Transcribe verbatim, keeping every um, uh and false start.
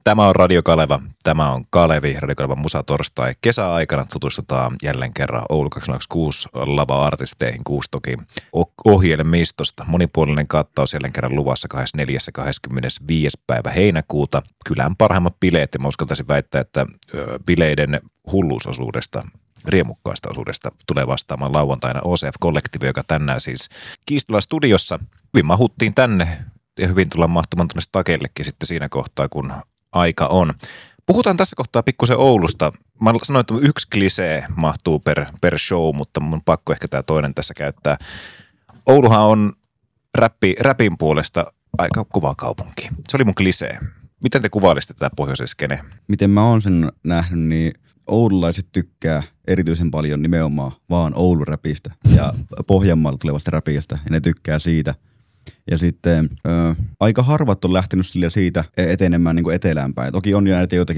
Tämä on Radio Kaleva, tämä on Kalevi, Radio Kalevan musatorstai. Kesäaikana tutustutaan jälleen kerran Oulu kaksituhattakaksikymmentäkuusi lava-artisteihin Kuustokin ohjelmistosta. Monipuolinen kattaus jälleen kerran luvassa kahdeskymmenesneljäs ja kahdeskymmenesviides päivä heinäkuuta. Kylän parhaimmat bileet, ja mä uskaltaisin väittää, että bileiden hulluusosuudesta, riemukkaasta osuudesta tulee vastaamaan lauantaina O C F-kollektiivi, joka tänään siis Kiistolan studiossa. Hyvin mahuttiin tänne ja hyvin tullaan mahtumaan tuonne stakeillekin sitten siinä kohtaa, kun aika on. Puhutaan tässä kohtaa pikkusen Oulusta. Mä sanoin, että yksi klisee mahtuu per, per show, mutta mun on pakko ehkä tämä toinen tässä käyttää. Ouluhan on räppi, räpin puolesta aika kuva kaupunki. Se oli mun klisee. Miten te kuvailisitte tätä pohjoisen skene? Miten mä oon sen nähnyt, niin oululaiset tykkää erityisen paljon nimenomaan vaan Oulu-räpistä ja Pohjanmaalta tulevasta räpistä, ja ne tykkää siitä. Ja sitten ö, aika harvat on lähtenyt sillä siitä etenemään niin kuin etelään päin. Toki on jo näitä joitakin